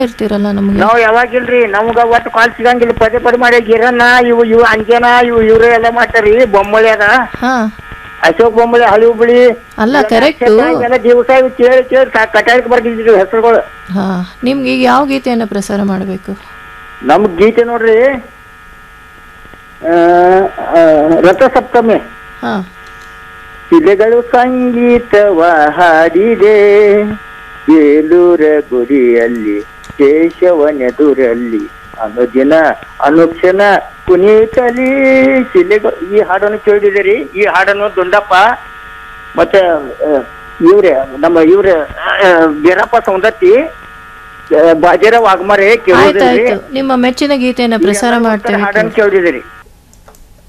ಇರ್ತೀರಲ್ಲ ನಮಗೆ. ನಾವ್ ಯಾವಾಗಿಲ್ರಿ ನಮ್ಗ ಒಟ್ಟು ಕಾಲ್ ಸಿಗಂಗಿಲ್ಲ. ಪದೇ ಪದೇ ಮಾಡಿ ಗಿರಣ್ಣ ಇವು ಅಂಜನ ಇವ್ರು ಎಲ್ಲ ಮಾಡ್ತಾರಿ. ಬೊಮ್ಮಳಿ ಅದ ಹಾ ಅಶೋಕ್ ಬೊಮ್ಮಳಿ ಹಳಿ ಹುಬ್ಬಳಿ ಅಲ್ಲ ಕರೆಕ್ಟು. ಎಲ್ಲ ದಿವಸ ಇವು ಕೇಳಿ ಕೇಳಿ ಕಟಾಯಕ್ ಬರ್ತಿದ್ರು ಹೆಸರುಗಳು. ಹಾ ನಿಮ್ಗೆ ಈಗ ಯಾವ ಗೀತೆಯನ್ನು ಪ್ರಸಾರ ಮಾಡಬೇಕು? ನಮ್ಗ್ ಗೀತೆ ನೋಡ್ರಿ ರಥಸಪ್ತಮಿ. ಹಾ ಶಿಲೆಗಳು ಸಂಗೀತವ ಹಾಡಿದೆ ಬೇಲೂರ ಗುಡಿಯಲ್ಲಿ ಕೇಶವನೆದುರಲ್ಲಿ ಅನುದಿನ ಅನುಕ್ಷಣ ಕುಣಿತಲಿ ಶಿಲೆಗಳು. ಈ ಹಾಡನ್ನು ಕೇಳಿದಿರಿ. ಈ ಹಾಡನ್ನು ದುಂಡಪ್ಪ ಮತ್ತೆ ಇವ್ರೆ ಬೀರಪ್ಪ ಸೌಂದತ್ತಿ ಬಾಜರ ವಾಗ್ಮರೆ ಕೇಳಿದಿರಿ. ಆಯ್ತಾಯ್ತು, ನಿಮ್ಮ ಮೆಚ್ಚಿನ ಗೀತೆಯನ್ನು ಪ್ರಸಾರ ಮಾಡ್ತೇವೆ. ಹಾಡನ್ನು ಕೇಳಿದಿರಿ.